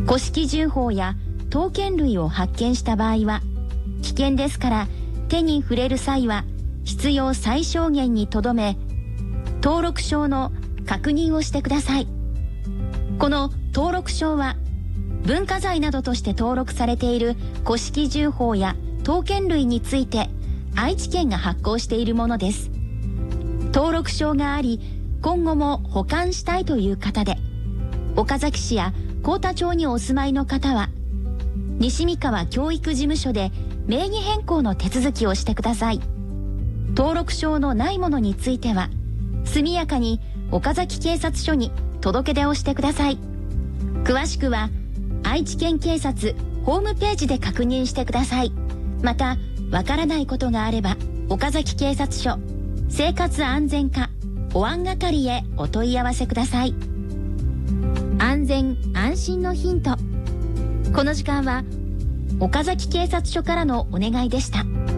古式銃砲や刀剣類を発見した場合は危険ですから、手に触れる際は必要最小限にとどめ、登録証の確認をしてください。この登録証は文化財などとして登録されている古式銃砲や刀剣類について愛知県が発行しているものです。登録証があり、今後も保管したいという方で、岡崎市や幸田町にお住まいの方は西三川教育事務所で名義変更の手続きをしてください。登録証のないものについては速やかに岡崎警察署に届け出をしてください。詳しくは愛知県警察ホームページで確認してください。また、わからないことがあれば岡崎警察署生活安全課保安係へお問い合わせください。安全安心のヒント。この時間は岡崎警察署からのお願いでした。